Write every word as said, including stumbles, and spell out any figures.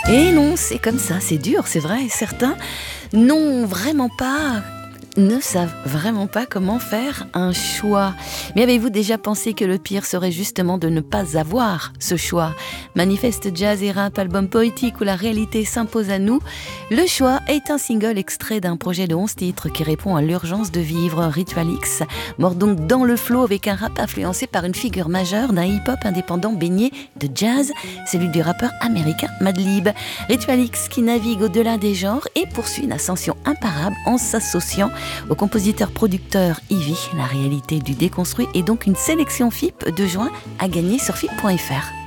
Et non, c'est comme ça, c'est dur, c'est vrai. Certains n'ont vraiment pas, ne savent vraiment pas comment faire un choix. Mais avez-vous déjà pensé que le pire serait justement de ne pas avoir ce choix ? Manifeste jazz et rap, album poétique où la réalité s'impose à nous. Le choix est un single extrait d'un projet de onze titres qui répond à l'urgence de vivre. Ritual X mord donc dans le flot avec un rap influencé par une figure majeure d'un hip-hop indépendant baigné de jazz, celui du rappeur américain Madlib. Ritual X qui navigue au-delà des genres et poursuit une ascension imparable en s'associant au compositeur-producteur Ivy. La réalité du déconstruit est donc une sélection F I P de juin à gagner sur F I P point F R.